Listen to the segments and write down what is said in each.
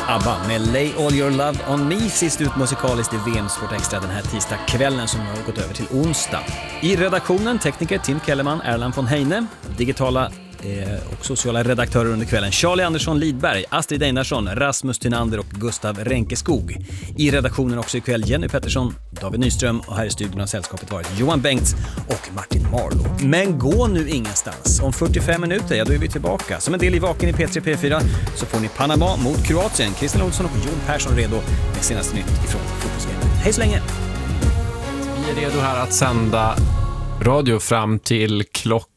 ABBA med Lay All Your Love On Me, sist ut musikaliskt i VM-sport extra den här tisdagskvällen som har gått över till onsdag. I redaktionen tekniker Tim Kellerman, Erland von Heine, digitala och sociala redaktörer under kvällen Charlie Andersson Lidberg, Astrid Einarsson, Rasmus Tynander och Gustav Ränkeskog. I redaktionen också ikväll Jenny Pettersson, David Nyström och här i studion har sällskapet varit Johan Bengts och Martin Marlow. Men gå nu ingenstans. Om 45 minuter, då är vi tillbaka. Som en del i Vaken i P3 P4 så får ni Panama mot Kroatien. Christian Olsson och Jon Persson redo med senaste nytt ifrån fotbollsgrejen. Hej så länge! Vi är redo här att sända radio fram till klockan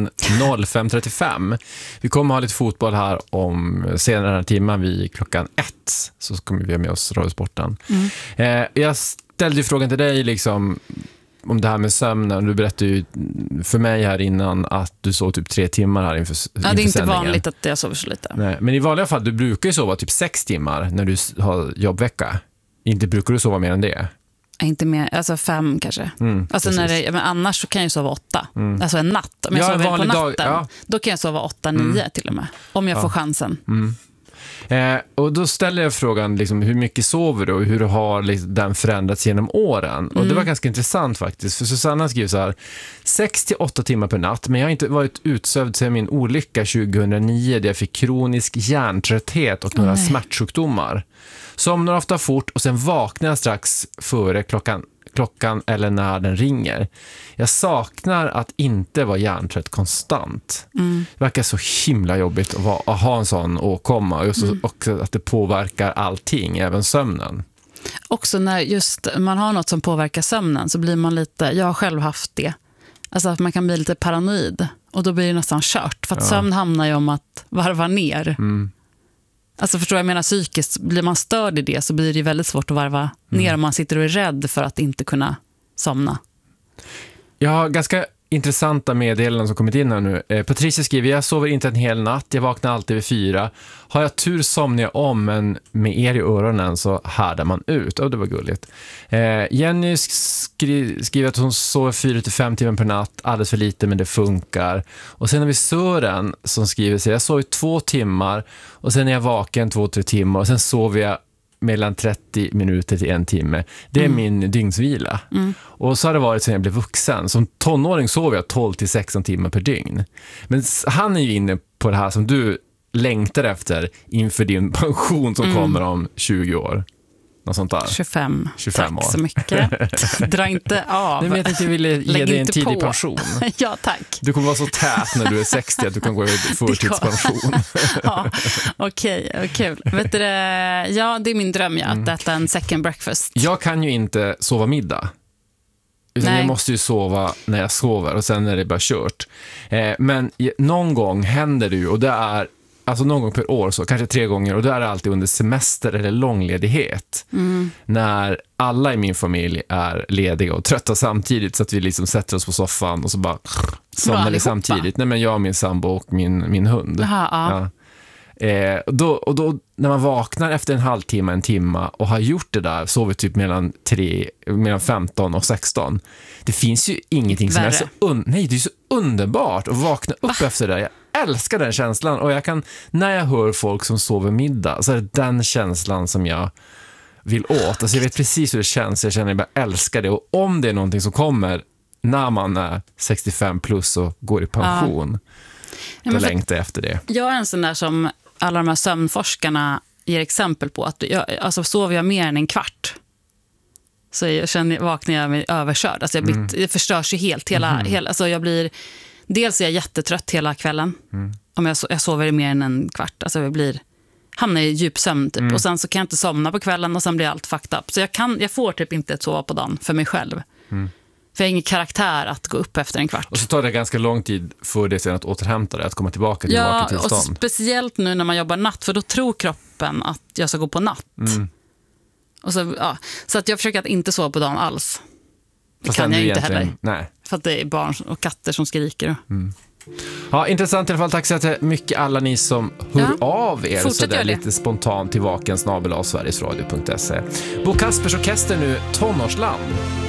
05.35. Vi kommer ha lite fotboll här om senare den här timmen vid klockan 1. Så kommer vi ha med oss Radiosporten. Jag ställde ju frågan till dig liksom, om det här med sömnen. Du berättade ju för mig här innan att du sov typ 3 timmar här inför sändningen. Ja, det är inte vanligt att jag sover så lite. Nej, men i vanliga fall, du brukar ju sova typ 6 timmar när du har jobbvecka. Inte brukar du sova mer än det? Inte mer, alltså 5 kanske. Alltså men annars så kan jag sova 8. Alltså en natt. Om jag sover på natten, då kan jag sova 8-9 till och med. Om jag får chansen. Och då ställer jag frågan liksom, hur mycket sover du och hur har liksom, den förändrats genom åren? Och det var ganska intressant faktiskt. För Susanna skriver så här: 6-8 timmar per natt, men jag har inte varit utsövd sedan min olycka 2009 där jag fick kronisk hjärntrötthet och några smärtsjukdomar. Somnar ofta fort och sen vaknar jag strax före klockan eller när den ringer. Jag saknar att inte vara hjärntrött konstant. Det verkar så himla jobbigt att ha en sån åkomma och också att det påverkar allting, även sömnen. Också när just man har något som påverkar sömnen så blir man lite, jag har själv haft det. Alltså att man kan bli lite paranoid och då blir det nästan kört. För att sömn hamnar ju om att varva ner. Alltså förstår jag menar psykiskt, blir man störd i det så blir det väldigt svårt att varva ner om man sitter och är rädd för att inte kunna somna. Jag har ganska intressanta meddelanden som kommit in här nu. Patricia skriver: jag sover inte en hel natt, jag vaknar alltid vid 4. Har jag tur somnar jag om, men med er i öronen så härdar man ut. Det var gulligt. Jenny skriver att hon sover 4-5 timmar per natt, alldeles för lite men det funkar. Och sen har vi Sören som skriver sig: jag sover 2 timmar och sen är jag vaken 2-3 timmar och sen sover jag mellan 30 minuter till 1 timme. Det är min dygnsvila. Och så har det varit sedan jag blev vuxen. Som tonåring sover jag 12-16 timmar per dygn. Men han är ju inne på det här som du längtar efter inför din pension som kommer om 20 år. Något sånt där. 25 tack år. Så mycket. Dra inte av. Nej, men jag tänkte jag ville ge dig en tidig pension. Ja, tack. Du kommer vara så tät när du är 60 att du kan gå i förtidspension. Okej, kul. Vet du, ja, det är min dröm att äta en second breakfast. Jag kan ju inte sova middag. Utan jag måste ju sova när jag sover och sen är det bara kört. Men någon gång händer det ju, och det är alltså någon gång per år, så kanske 3 gånger, och då är det alltid under semester eller långledighet. När alla i min familj är lediga och trötta samtidigt, så att vi liksom sätter oss på soffan och så bara somnar vi samtidigt. Nej, men jag, min sambo och min hund. Ja. Då när man vaknar efter en halvtimme, en timme och har gjort det där, sover typ mellan 15 och 16. Det finns ju ingenting som är så det är så underbart att vakna upp efter det. Jag älskar den känslan, och jag kan, när jag hör folk som sover middag, så är det den känslan som jag vill åt. Alltså jag vet precis hur det känns. Jag känner att jag bara älskar det, och om det är någonting som kommer när man är 65 plus och går i pension, då längtar jag efter det. Jag är en sån där som alla de här sömnforskarna ger exempel på, att alltså sover jag mer än en kvart så vaknar jag mig överkörd. Alltså det förstörs ju helt hela alltså jag blir, dels är jag jättetrött hela kvällen om jag sover mer än en kvart. Alltså jag hamnar i djupsömn typ. Och sen så kan jag inte somna på kvällen och sen blir allt fucked up. Så jag får typ inte sova på dagen för mig själv. För jag har ingen karaktär att gå upp efter en kvart. Och så tar det ganska lång tid för det sen att återhämta det, att komma tillbaka till vaken tillstånd. Ja, och speciellt nu när man jobbar natt, för då tror kroppen att jag ska gå på natt. Och så att jag försöker att inte sova på dagen alls. Det kan jag inte heller. Nej. För att det är barn och katter som skriker. Ja, intressant i alla fall. Tack så mycket alla ni som hör av er så där lite spontant till vaken@sverigesradio.se. Bo Kaspers orkester nu, Tonårsland.